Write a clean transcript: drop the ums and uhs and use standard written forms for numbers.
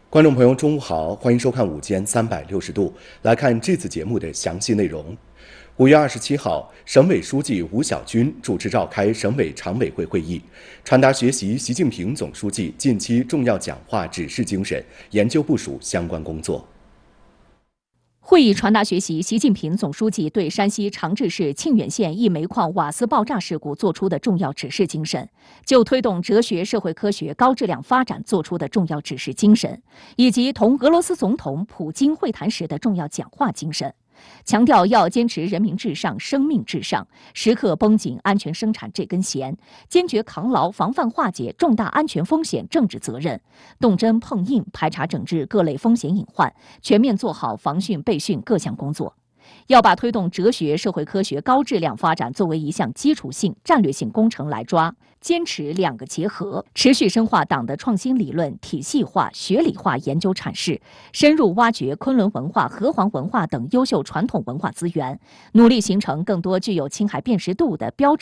观众朋友，中午好，欢迎收看午间360度。来看这次节目的详细内容。5月27号，省委书记吴晓军主持召开省委常委会会议，传达学习习近平总书记近期重要讲话指示精神，研究部署相关工作。 会议传达学习习近平总书记对山西长治市沁源县一煤矿瓦斯爆炸事故作出的重要指示精神，就推动哲学社会科学高质量发展作出的重要指示精神，以及同俄罗斯总统普京会谈时的重要讲话精神，强调要坚持人民至上、生命至上，时刻绷紧安全生产这根弦，坚决扛牢防范化解重大安全风险政治责任，动真碰硬排查整治各类风险隐患，全面做好防汛备汛各项工作。要把推动哲学社会科学高质量发展作为一项基础性、战略性工程来抓，坚持两个结合，持续深化党的创新理论体系化、学理化研究阐释，深入挖掘昆仑文化、河湟文化等优秀传统文化资源，努力形成更多具有青海辨识度的标志